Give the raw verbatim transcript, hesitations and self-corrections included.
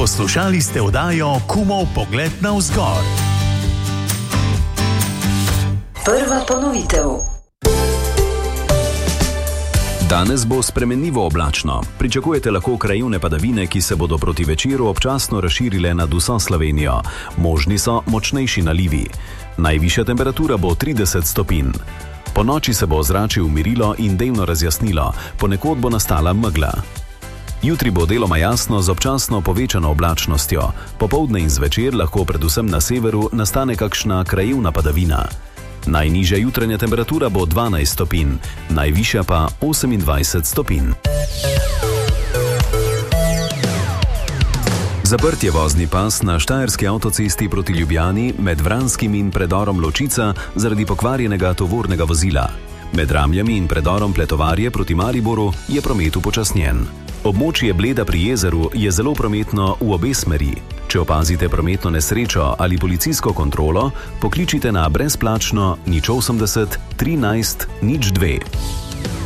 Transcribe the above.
Poslušali ste oddajo Kumov pogled navzgor. Prva ponovitev. Danes bo spremenljivo oblačno. Pričakujete lahko krajevne padavine, ki se bodo proti večeru občasno razširile nad vso Slovenijo. Možni so močnejši nalivi. Najvišja temperatura bo trideset stopinj. Po noči se bo ozračje umirilo in delno razjasnilo, ponekod bo nastala megla. Jutri bo deloma jasno z občasno povečano oblačnostjo. Popoldne in zvečer lahko predvsem na severu nastane kakšna krajevna padavina. Najnižja jutranja temperatura bo dvanajst stopinj, najvišja pa osemindvajset stopinj. Zaprt je vozni pas na štajerski avtocesti proti Ljubljani med Vranskim in predorom Ločica zaradi pokvarjenega tovornega vozila. Med Ramljami in predorom Pletovarje proti Mariboru je promet upočasnjen. Območje Bleda pri jezeru je zelo prometno v obe smeri. Če opazite prometno nesrečo ali policijsko kontrolo, pokličite na brezplačno nič osemdeset trinajst nič dve.